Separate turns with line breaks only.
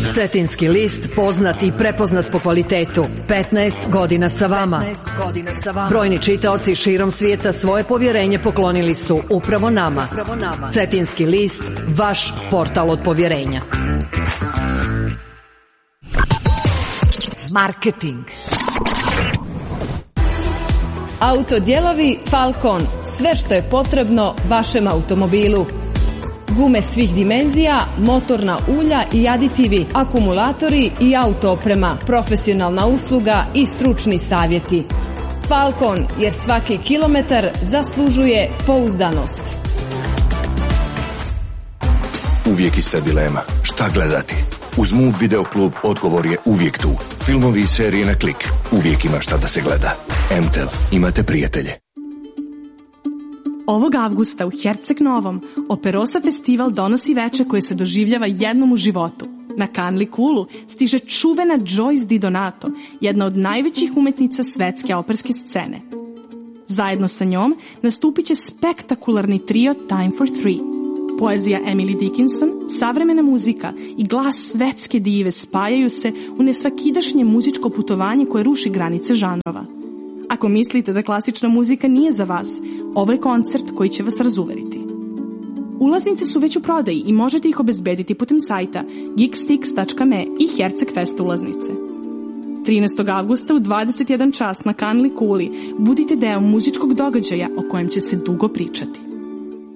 Cetinski list, poznat i prepoznat po kvalitetu. 15 godina sa vama. Brojni čitaoci širom svijeta svoje povjerenje poklonili su upravo nama. Cetinski list, vaš portal od povjerenja. Marketing.
Autodijelovi Falcon. Sve što je potrebno vašem automobilu. Gume svih dimenzija, motorna ulja i aditivi, akumulatori i autooprema, profesionalna usluga i stručni savjeti. Falcon, jer svaki kilometar zaslužuje pouzdanost.
Uvijek ista dilema. Šta gledati? Uz Move Video Klub odgovor je uvijek tu. Filmovi i serije na klik. Uvijek ima šta da se gleda. MTEL. Imate prijatelje.
Ovog avgusta u Herceg Novom Operosa festival donosi veče koje se doživljava jednom u životu. Na Canli Kulu stiže čuvena Joyce Di Donato, jedna od najvećih umetnica svetske operske scene. Zajedno sa njom nastupit će spektakularni trio Time for Three. Poezija Emily Dickinson, savremena muzika i glas svetske dive spajaju se u nesvakidašnje muzičko putovanje koje ruši granice žanrova. Ako mislite da klasična muzika nije za vas, ovo je koncert koji će vas razuveriti. Ulaznice su već u prodaji i možete ih obezbediti putem sajta geekstix.me i Herceg Fest ulaznice. 13. avgusta u 21 čas na Canli Kuli budite deo muzičkog događaja o kojem će se dugo pričati.